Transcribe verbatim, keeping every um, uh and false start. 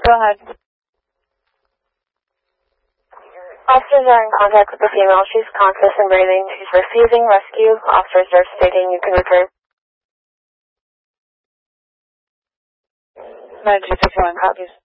Go ahead. Officers are in contact with the female. She's conscious and breathing. She's refusing rescue. Officers are stating you can return. nine two six one, copies.